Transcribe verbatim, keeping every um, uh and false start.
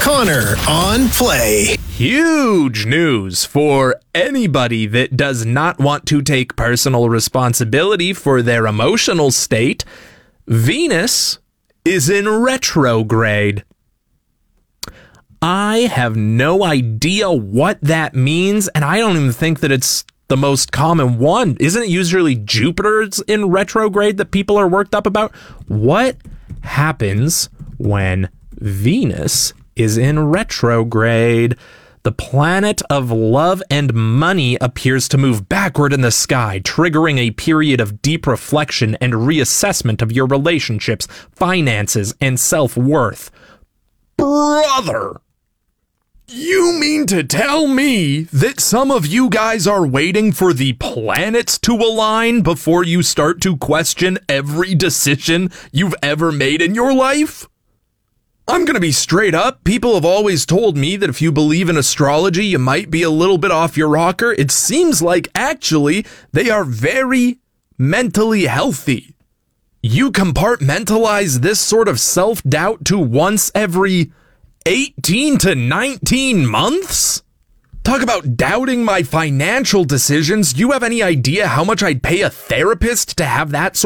Connor on Play. Huge news for anybody that does not want to take personal responsibility for their emotional state. Venus is in retrograde. I have no idea what that means, and I don't even think that it's the most common one. Isn't it usually Jupiter's in retrograde that people are worked up about? What happens when Venus is in retrograde? The planet of love and money appears to move backward in the sky, triggering a period of deep reflection and reassessment of your relationships, finances, and self-worth. Brother! You mean to tell me that some of you guys are waiting for the planets to align before you start to question every decision you've ever made in your life? I'm gonna be straight up. People have always told me that if you believe in astrology, you might be a little bit off your rocker. It seems like actually they are very mentally healthy. You compartmentalize this sort of self-doubt to once every eighteen to nineteen months? Talk about doubting my financial decisions. Do you have any idea how much I'd pay a therapist to have that sort